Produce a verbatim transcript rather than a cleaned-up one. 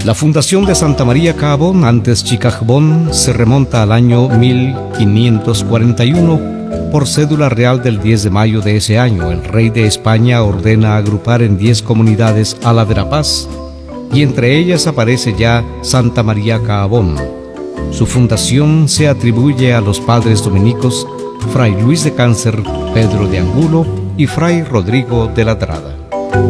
La fundación de Santa María Caabón, antes Chicajbón, se remonta al año mil quinientos cuarenta y uno. Por cédula real del diez de mayo de ese año, el rey de España ordena agrupar en diez comunidades a la de La Paz, y entre ellas aparece ya Santa María Caabón. Su fundación se atribuye a los padres dominicos Fray Luis de Cáncer, Pedro de Angulo y Fray Rodrigo de Latrada.